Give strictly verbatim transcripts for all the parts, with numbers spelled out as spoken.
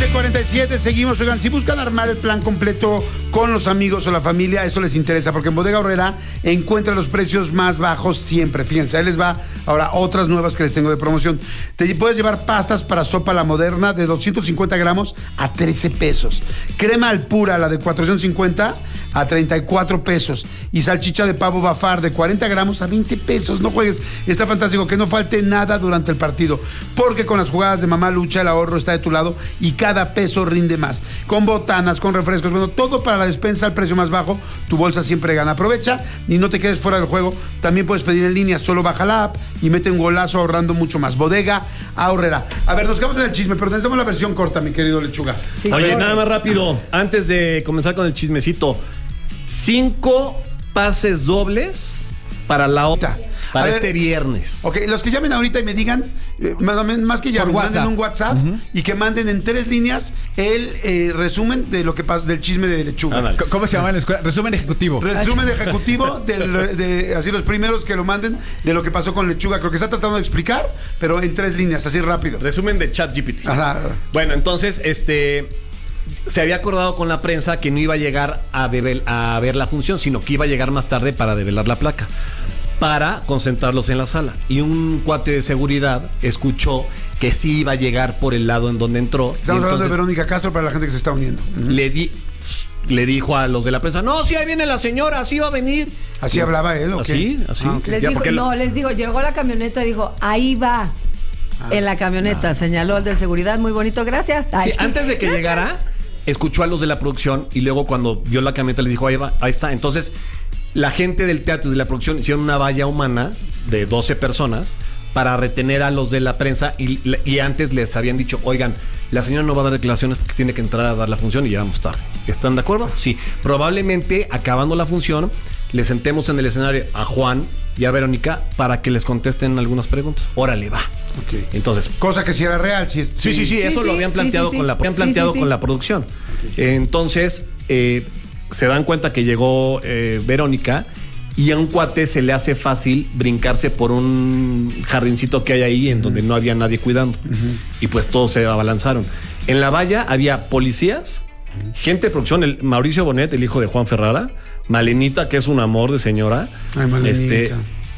cuarenta y siete, seguimos. Oigan, si buscan armar el plan completo con los amigos o la familia, eso les interesa, porque en Bodega Aurrera encuentran los precios más bajos siempre. Fíjense, ahí les va ahora otras nuevas que les tengo de promoción. Te puedes llevar pastas para sopa la moderna de doscientos cincuenta gramos a trece pesos. Crema al pura, la de cuatrocientos cincuenta a treinta y cuatro pesos. Y salchicha de pavo Bafar de cuarenta gramos a veinte pesos. No juegues, está fantástico, que no falte nada durante el partido, porque con las jugadas de Mamá Lucha el ahorro está de tu lado y cada peso rinde más. Con botanas, con refrescos, bueno, todo para la despensa al precio más bajo. Tu bolsa siempre gana. Aprovecha y no te quedes fuera del juego. También puedes pedir en línea, solo baja la app y mete un golazo ahorrando mucho más. Bodega Aurrera. A ver, nos quedamos en el chisme, pero tenemos la versión corta, mi querido Lechuga. Sí, Oye, nada más rápido, antes de comenzar con el chismecito. Cinco pases dobles para la otra. Para ver, este viernes. Ok, los que llamen ahorita y me digan, eh, más, más que llamen, manden un WhatsApp uh-huh. y que manden en tres líneas el eh, resumen de lo que pasa, del chisme de Lechuga. Ah, ¿Cómo se llama en la escuela? Resumen ejecutivo. Resumen ejecutivo, del, de, así los primeros que lo manden, de lo que pasó con Lechuga. Creo que está tratando de explicar, pero en tres líneas, así rápido. Resumen de ChatGPT. Ajá. Bueno, entonces, este... se había acordado con la prensa que no iba a llegar a, devel, a ver la función, sino que iba a llegar más tarde para develar la placa, para concentrarlos en la sala. Y un cuate de seguridad escuchó que sí iba a llegar por el lado en donde entró. Estamos hablando de Verónica Castro para la gente que se está uniendo. Uh-huh. Le di, le dijo a los de la prensa, no, sí, ahí viene la señora, así va a venir. ¿Así sí. hablaba él o qué? Así, así. Ah, okay. les digo, no, les digo, llegó la camioneta y dijo, ahí va. Ah, en la camioneta, ah, señaló el de seguridad, muy bonito, gracias. Sí, antes de que gracias. llegara, escuchó a los de la producción y luego cuando vio la camioneta les dijo, ahí va, ahí está. Entonces, la gente del teatro y de la producción hicieron una valla humana de doce personas para retener a los de la prensa y, y antes les habían dicho, oigan, la señora no va a dar declaraciones porque tiene que entrar a dar la función y llegamos tarde. ¿Están de acuerdo? Sí. Probablemente, acabando la función, le sentemos en el escenario a Juan y a Verónica para que les contesten algunas preguntas. Órale, va. Okay. Entonces, cosa que si era real, si es, sí, sí, sí, sí, eso sí, lo habían planteado sí, sí, con la habían planteado sí, sí, con sí. la producción. Okay. Entonces, eh, se dan cuenta que llegó eh, Verónica y a un cuate se le hace fácil brincarse por un jardincito que hay ahí en uh-huh. donde no había nadie cuidando. Uh-huh. Y pues todos se abalanzaron. En la valla había policías, uh-huh. gente de producción, el Mauricio Bonet, el hijo de Juan Ferrara, Malenita, que es un amor de señora. Ay, Malenita. Este,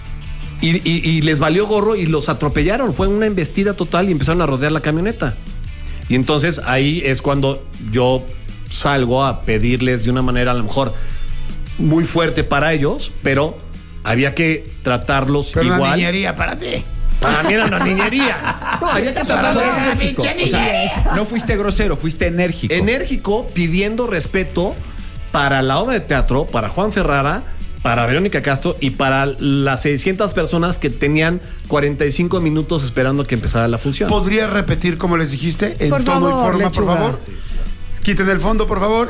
y, y, y les valió gorro y los atropellaron. Fue una embestida total y empezaron a rodear la camioneta. Y entonces ahí es cuando yo salgo a pedirles de una manera a lo mejor muy fuerte para ellos, pero había que tratarlos pero igual. Una niñería para ti. Para mí era una niñería. No, había que tratarlos enérgico. O sea, no fuiste grosero, fuiste enérgico. Enérgico, pidiendo respeto para la obra de teatro, para Juan Ferrara, para Verónica Castro y para las seiscientas personas que tenían cuarenta y cinco minutos esperando que empezara la función. ¿Podrías repetir como les dijiste? En por tono favor, y forma, Lechuga. por favor. Sí. Quiten el fondo, por favor.